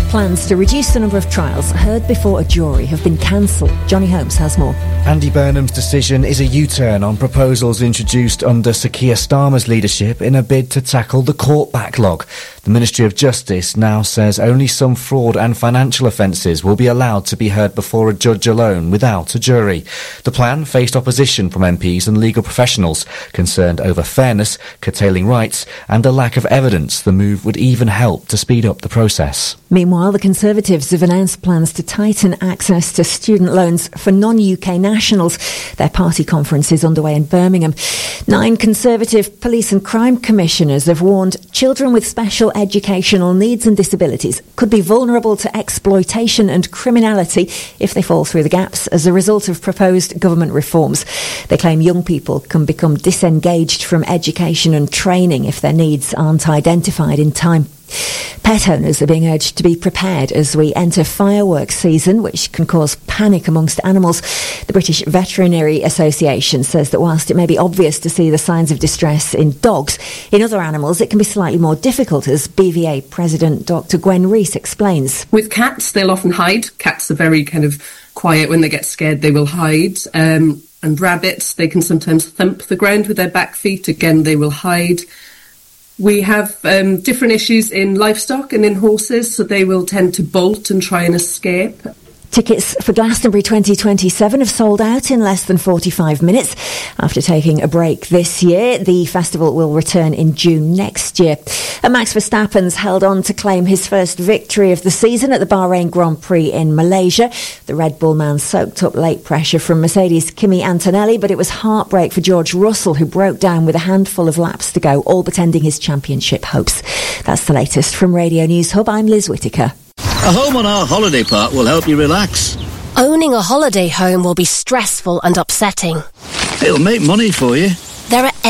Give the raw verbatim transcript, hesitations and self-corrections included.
Plans to reduce the number of trials heard before a jury have been cancelled. Johnny Holmes has more. Andy Burnham's decision is a U-turn on proposals introduced under Sir Keir Starmer's leadership in a bid to tackle the court backlog. The Ministry of Justice now says only some fraud and financial offences will be allowed to be heard before a judge alone without a jury. The plan faced opposition from M Ps and legal professionals concerned over fairness, curtailing rights and a lack of evidence the move would even help to speed up the process. Meanwhile, the Conservatives have announced plans to tighten access to student loans for non-U K nationals. Their party conference is underway in Birmingham. Nine Conservative police and crime commissioners have warned children with special educational needs and disabilities could be vulnerable to exploitation and criminality if they fall through the gaps as a result of proposed government reforms. They claim young people can become disengaged from education and training if their needs aren't identified in time. Pet owners are being urged to be prepared as we enter fireworks season, which can cause panic amongst animals. The British Veterinary Association says that whilst it may be obvious to see the signs of distress in dogs, in other animals it can be slightly more difficult, as B V A President Doctor Gwen Rees explains. With cats, they'll often hide. Cats are very kind of quiet. When they get scared, they will hide. Um, and rabbits, they can sometimes thump the ground with their back feet. Again, they will hide. We have um, different issues in livestock and in horses, so they will tend to bolt and try and escape. Tickets for Glastonbury twenty twenty-seven have sold out in less than forty-five minutes. After taking a break this year, the festival will return in June next year. And Max Verstappen's held on to claim his first victory of the season at the Bahrain Grand Prix in Malaysia. The Red Bull man soaked up late pressure from Mercedes' Kimi Antonelli, but it was heartbreak for George Russell, who broke down with a handful of laps to go, all but ending his championship hopes. That's the latest from Radio News Hub. I'm Liz Whittaker. A home on our holiday park will help you relax. Owning a holiday home will be stressful and upsetting. It'll make money for you. There are